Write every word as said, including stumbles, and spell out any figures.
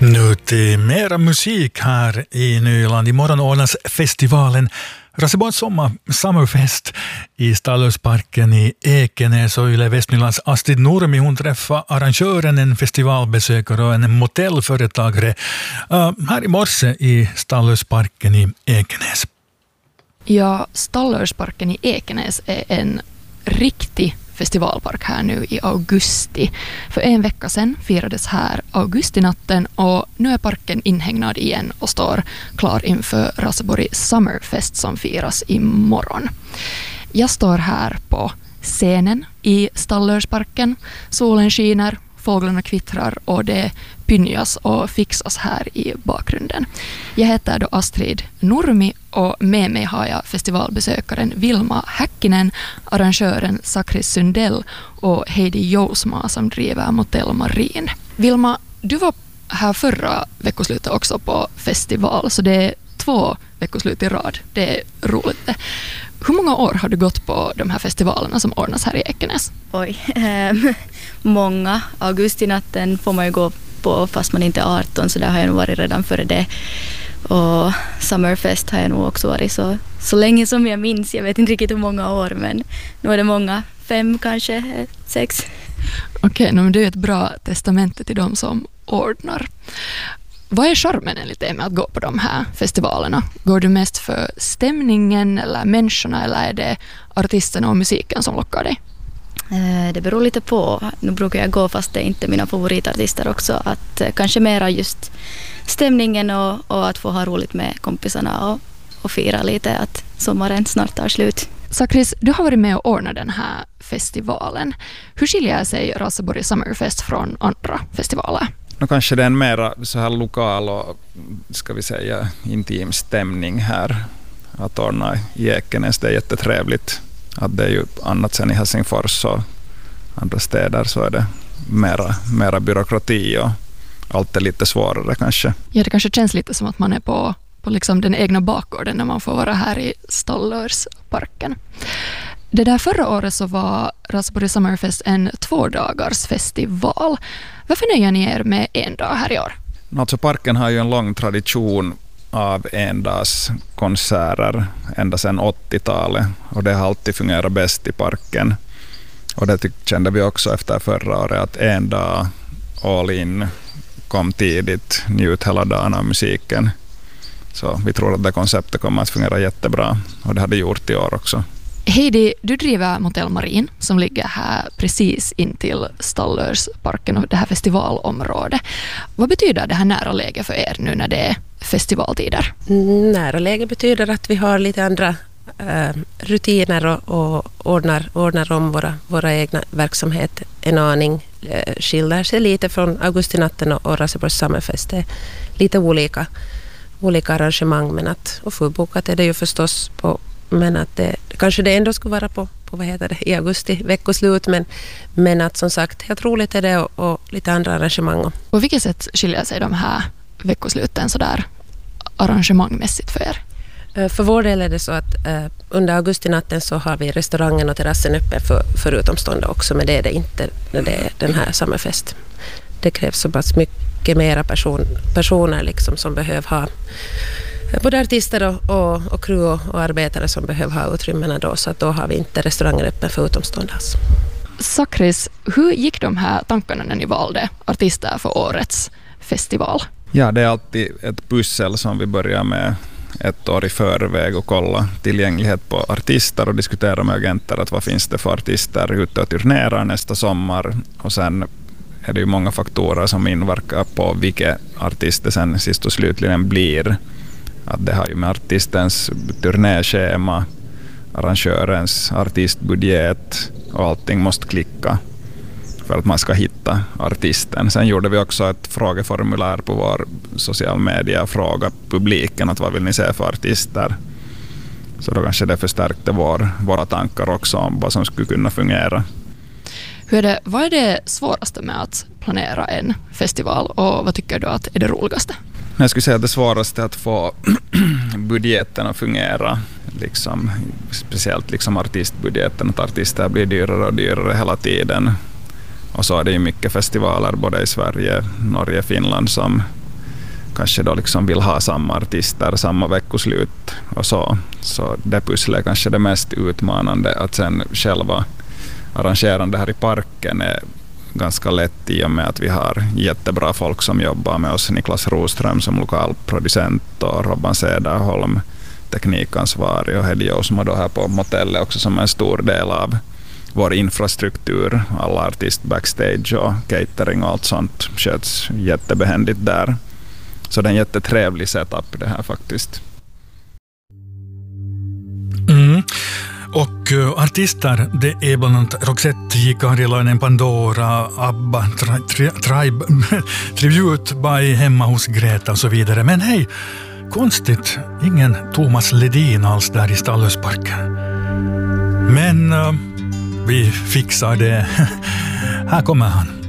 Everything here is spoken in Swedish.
Nu till mera musik här i Nyland. Imorgon ordnas festivalen Raseborgs sommar Summerfest i Stallörsparken i Ekenäs, och Yle Västnylands Astrid Nurmi, hon träffar arrangören, en festivalbesökare och en motellföretagare uh, här i morse i Stallörsparken i Ekenäs. Ja, Stallörsparken i Ekenäs är en riktig festivalpark här nu i augusti. För en vecka sedan firades här augustinatten, och nu är parken inhägnad igen och står klar inför Raseborg Summerfest som firas imorgon. Jag står här på scenen i Stallörsparken. Solen skiner, fåglarna kvittrar och det pynjas och fixas här i bakgrunden. Jag heter då Astrid Nurmi, och med mig har jag festivalbesökaren Vilma Häkkinen, arrangören Sakris Sundell och Heidi Jousma som driver Motell Marin. Vilma, du var här förra veckoslutet också på festival, så det är två veckoslut i rad. Det är roligt. Hur många år har du gått på de här festivalerna som ordnas här i Ekenäs? Oj, eh, många. Augustinatten får man ju gå på fast man inte är arton, så där har jag nog varit redan före det. Och Summerfest har jag nog också varit så, så länge som jag minns. Jag vet inte riktigt hur många år, men nu är det många. Fem kanske, sex. Okej, okay, men det är ett bra testamente till de som ordnar. Vad är charmen enligt dig med att gå på de här festivalerna? Går du mest för stämningen eller människorna, eller är det artisterna och musiken som lockar dig? Det beror lite på. Nu brukar jag gå fast det är inte mina favoritartister också. Att kanske mera just stämningen och, och att få ha roligt med kompisarna och, och fira lite att sommaren snart tar slut. Sakris, du har varit med och ordnat den här festivalen. Hur skiljer sig Raseborg Summerfest från andra festivaler? Nu kanske det är en mer så här lokal och ska vi säga intim stämning här att ordna i Ekenäs. Det är jättetrevligt. Att det är ju annat sen i Helsingfors och andra städer, så är det mera, mera byråkrati och allt är lite svårare kanske. Ja, det kanske känns lite som att man är på, på liksom den egna bakgården när man får vara här i Stallörsparken. Det där förra året så var Raseborg Summerfest en tvådagars festival. Varför nöjer ni er med en dag här i år? Alltså parken har ju en lång tradition av endagskonserter ända sedan åttiotalet, och det har alltid fungerat bäst i parken. Och det tyck, kände vi också efter förra året, att en dag all in, kom tidigt, njut hela dagen av musiken. Så vi tror att det konceptet kommer att fungera jättebra, och det hade gjort i år också. Heidi, du driver Motell Marin som ligger här precis intill Stallörsparken och det här festivalområdet. Vad betyder det här nära läge för er nu när det är festivaltider? Nära läge betyder att vi har lite andra äh, rutiner och, och ordnar, ordnar om våra, våra egna verksamhet en aning. Äh, skiljer sig lite från augustinatten och, och Raseborgs Summerfest. Det är lite olika, olika arrangemang, men att, och fullbokat är det ju förstås på. Men att det, kanske det ändå skulle vara på, på vad heter det, i augusti, veckoslut. Men, men att som sagt, helt roligt är det och, och lite andra arrangemang. På vilket sätt skiljer sig de här veckosluten så där arrangemangmässigt för er? För vår del är det så att uh, under augustinatten så har vi restaurangen och terrassen uppe för, för utomstående också. Men det är det inte när det är den här Summerfest. Det krävs så pass mycket mera person, personer liksom som behöver ha både artister och, och, och crew och, och arbetare som behöver ha utrymmena då, så att då har vi inte restaurangen öppen för utomstående. Sakris, hur gick de här tankarna när ni valde artister för årets festival? Ja, det är alltid ett pussel som vi börjar med ett år i förväg och kolla tillgänglighet på artister och diskutera med agenter att vad finns det för artister ute och turnerar nästa sommar, och sen är det ju många faktorer som inverkar på vilka artister sen sist och slutligen blir. Att det har ju med artistens turnéschema, arrangörens artistbudget och allting måste klicka för att man ska hitta artisten. Sen gjorde vi också ett frågeformulär på vår social media och fråga publiken att vad vill ni se för artister. Så då kanske det förstärkte vår, våra tankar också om vad som skulle kunna fungera. Hur är det, vad är det svåraste med att planera en festival, och vad tycker du att är det roligaste? Jag skulle säga att det svåraste är att få budgeten att fungera. Liksom, speciellt liksom artistbudgeten, att artister blir dyrare och dyrare hela tiden. Och så är det ju mycket festivaler både i Sverige, Norge, Finland som kanske då liksom vill ha samma artister, samma veckoslut och så. Så det pusslet är kanske det mest utmanande. Att sen själva arrangerande här i parken är ganska lätt i och med att vi har jättebra folk som jobbar med oss. Niklas Roström som lokalproducent och Robban Cederholm teknikansvarig och Hedi Jousma då här på motellet också som är en stor del av vår infrastruktur. Alla artist backstage och catering och allt sånt sköts jättebehändigt där. Så det är en jättetrevlig setup det här faktiskt. Mm. Och uh, artister, det är bland annat Roxette, J. Karilainen, Pandora, ABBA, tri- tri- Tribe, Tribute by Hemma hos Greta och så vidare. Men hej, konstigt, ingen Thomas Ledin alls där i Stallösparken. Men uh, vi fixar det. Här kommer han.